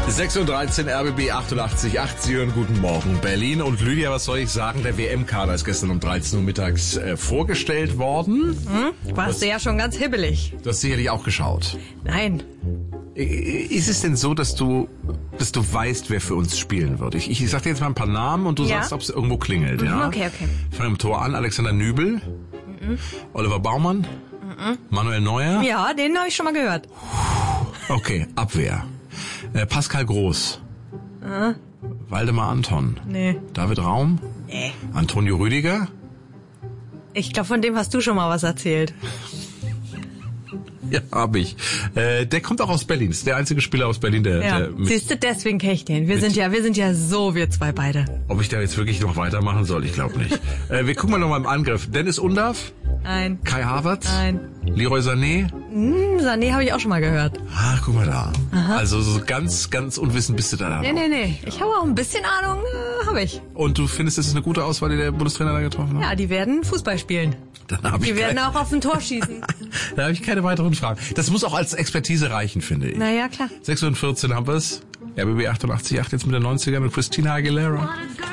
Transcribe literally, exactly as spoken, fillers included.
sechs Uhr dreizehn, R B B achtundachtzig Komma acht. Sie hören Guten Morgen Berlin. Und Lydia, was soll ich sagen? Der W M-Kader ist gestern um dreizehn Uhr mittags äh, vorgestellt worden. Hm? Warst du ja schon ganz hibbelig. Du hast sicherlich auch geschaut. Nein. Ist es denn so, dass du, dass du weißt, wer für uns spielen wird? Ich, ich sag dir jetzt mal ein paar Namen und du Ja. sagst, ob es irgendwo klingelt. Mhm, Ja? okay, okay. Fangen im Tor an. Alexander Nübel, Mhm. Oliver Baumann, Mhm. Manuel Neuer. Ja, den habe ich schon mal gehört. Okay, Abwehr. Äh, Pascal Groß. Mhm. Waldemar Anton. Nee. David Raum. Nee. Antonio Rüdiger. Ich glaube, von dem hast du schon mal was erzählt. Ja, hab ich. Äh, der kommt auch aus Berlin. Ist der einzige Spieler aus Berlin, der, Ja. der mit, Siehst du, deswegen kenn ich den. Wir sind ja, wir sind ja so, wir zwei beide. ob ich da jetzt wirklich noch weitermachen soll, ich glaube nicht. äh, wir gucken mal nochmal im Angriff. Dennis Undav, Nein. Kai Havertz, Nein. Leroy Sané. Hm, Sané habe ich auch schon mal gehört. Ach, guck mal da. Also so ganz, ganz unwissend bist du da. Nee, nee, nee. Ich habe auch ein bisschen Ahnung, äh, habe ich. Und du findest, das ist eine gute Auswahl, die der Bundestrainer da getroffen hat? Ja, die werden Fußball spielen. Dann hab ich Die werden keine, auch auf ein Tor schießen. da habe ich keine weiteren Fragen. Das muss auch als Expertise reichen, finde ich. Naja, klar. sechs Uhr vierzehn haben wir es. R B B achtundachtzig Komma acht jetzt mit den neunzigern und Christina Aguilera.